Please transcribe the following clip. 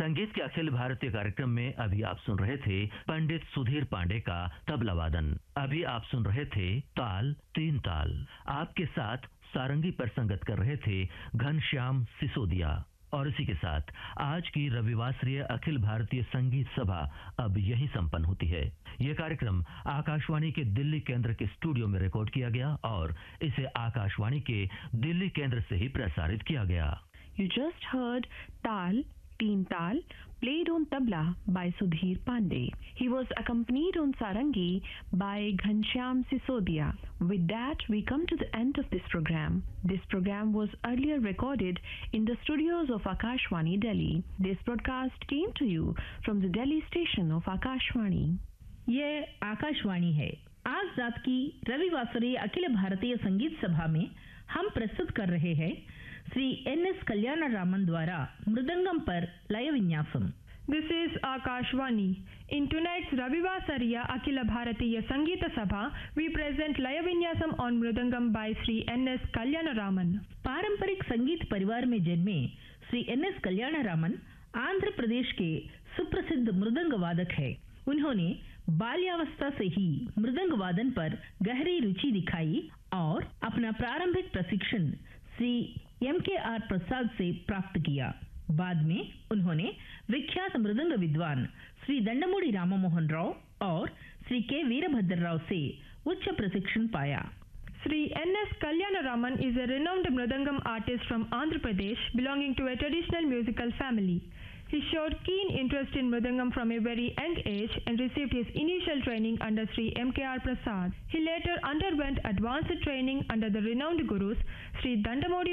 संगीत के अखिल भारतीय कार्यक्रम में अभी आप सुन रहे थे पंडित सुधीर पांडे का तबला वादन। अभी आप सुन रहे थे ताल तीन ताल। आपके साथ सारंगी पर संगत कर रहे थे घनश्याम सिसोदिया। और इसी के साथ आज की रविवासरीय अखिल भारतीय संगीत सभा अब यही संपन्न होती है। यह कार्यक्रम आकाशवाणी के दिल्ली केंद्र के स्टूडियो में रिकॉर्ड किया गया और इसे आकाशवाणी के दिल्ली केंद्र से ही प्रसारित किया गया। You just heard Tal, Teen Tal, played on tabla by Sudhir Pandey. He was accompanied on sarangi by Ghanshyam Sisodia. With that, we come to the end of this program. This program was earlier recorded in the studios of Akashvani, Delhi. This broadcast came to you from the Delhi station of Akashvani. ये आकाशवाणी है। आज रात की रविवासरीय अखिल भारतीय संगीत सभा में हम प्रस्तुत कर रहे हैं श्री एन.एस. कल्याणरामन द्वारा मृदंगम पर लय विन्यासम। This is Akashvani. In tonight's Ravivasariya Akhila Bharatiya Sangeeta Sabha, we present Laya Vinyasam on Mridangam by Sri N.S. Kalyanaraman. पारंपरिक संगीत परिवार में जन्मे श्री एन.एस. कल्याणरामन आंध्र प्रदेश के सुप्रसिद्ध मृदंग वादक है। उन्होंने बाल्यावस्था से ही मृदंग वादन पर गहरी रुचि दिखाई और अपना प्रारंभिक प्रशिक्षण श्री M.K.R. प्रसाद से प्राप्त किया। बाद में उन्होंने विख्यात मृदंग विद्वान श्री दंडमोड़ी राममोहन राव और श्री के वीरभद्र राव से उच्च प्रशिक्षण पाया। Sri N.S. Kalyanaraman is a renowned Mridangam artist from Andhra Pradesh belonging to a traditional musical family. He showed keen interest in Mridangam from a very young age and received his initial training under Sri M.K.R. Prasad. He later underwent advanced training under the renowned gurus Sri Dandamodi